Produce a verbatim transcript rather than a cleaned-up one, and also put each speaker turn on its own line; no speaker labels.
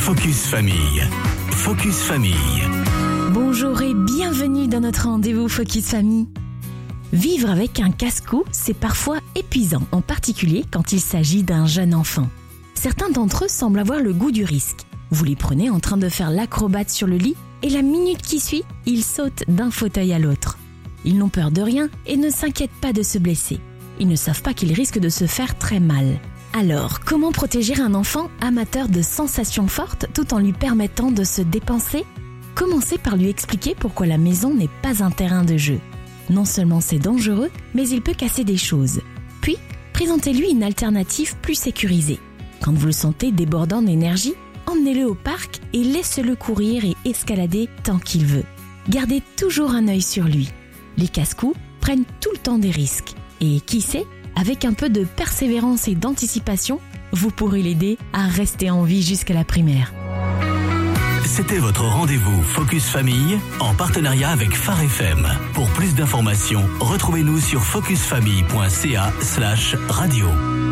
Focus Famille. Focus Famille.
Bonjour et bienvenue dans notre rendez-vous Focus Famille. Vivre avec un casse-cou, c'est parfois épuisant, en particulier quand il s'agit d'un jeune enfant. Certains d'entre eux semblent avoir le goût du risque. Vous les prenez en train de faire l'acrobate sur le lit et la minute qui suit, ils sautent d'un fauteuil à l'autre. Ils n'ont peur de rien et ne s'inquiètent pas de se blesser. Ils ne savent pas qu'ils risquent de se faire très mal. Alors, comment protéger un enfant amateur de sensations fortes tout en lui permettant de se dépenser ? Commencez par lui expliquer pourquoi la maison n'est pas un terrain de jeu. Non seulement c'est dangereux, mais il peut casser des choses. Puis, présentez-lui une alternative plus sécurisée. Quand vous le sentez débordant d'énergie, emmenez-le au parc et laissez-le courir et escalader tant qu'il veut. Gardez toujours un œil sur lui. Les casse-cous prennent tout le temps des risques. Et qui sait, avec un peu de persévérance et d'anticipation, vous pourrez l'aider à rester en vie jusqu'à la primaire.
C'était votre rendez-vous Focus Famille en partenariat avec Phare F M. Pour plus d'informations, retrouvez-nous sur focusfamille point c a slash radio.